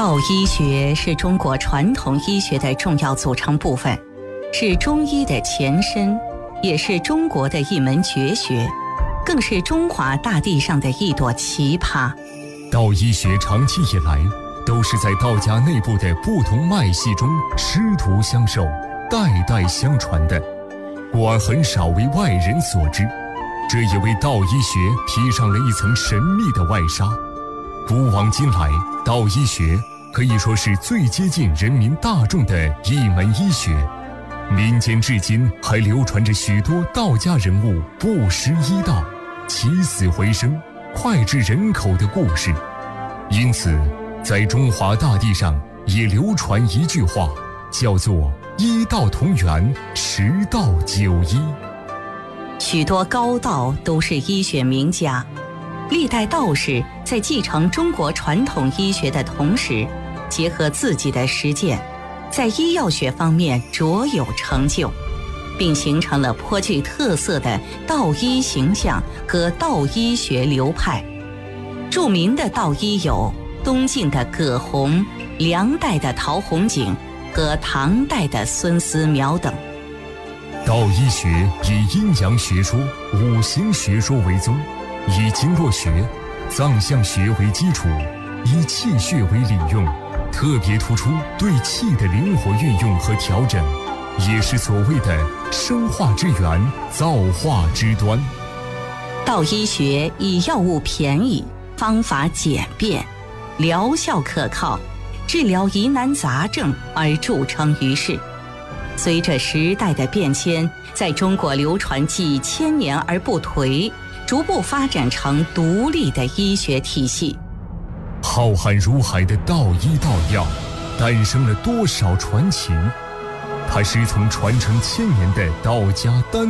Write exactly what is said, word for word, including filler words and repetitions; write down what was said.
道医学是中国传统医学的重要组成部分，是中医的前身，也是中国的一门绝学，更是中华大地上的一朵奇葩。 道医学长期以来都是在道家内部的不同脉系中师徒相授，代代相传的，故而很少为外人所知，这也为道医学披上了一层神秘的外纱。古往今来，道医学可以说是最接近人民大众的一门医学，民间至今还流传着许多道家人物不食医道、起死回生、脍炙人口的故事。因此在中华大地上也流传一句话，叫做医道同源，十道九医。 许多高道都是医学名家，历代道士在继承中国传统医学的同时，结合自己的实践，在医药学方面卓有成就，并形成了颇具特色的道医形象和道医学流派。著名的道医有东晋的葛洪、梁代的陶弘景和唐代的孙思邈等。 道医学以阴阳学说、五行学说为宗，以经络学、脏象学为基础，以气血为理用，特别突出对气的灵活运用和调整，也是所谓的生化之源，造化之端。 道医学以药物便宜、方法简便、疗效可靠、治疗疑难杂症而著称于世。随着时代的变迁，在中国流传几千年而不颓，逐步发展成独立的医学体系。 浩瀚如海的道医道药，诞生了多少传奇？它师从传承千年的道家丹